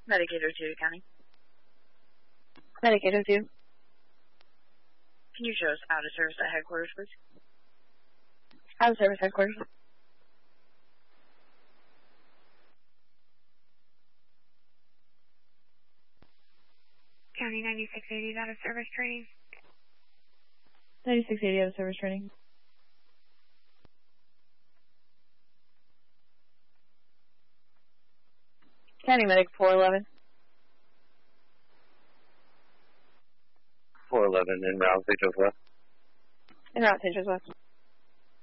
Medicaid 02 County. Medicaid 02. Can you show us out of service at headquarters, please? Out of service headquarters. County 9680 out of service training. 9680 out of service training. County Medic 411. 411 en route, St. Joseph West. En route, St. Joseph West.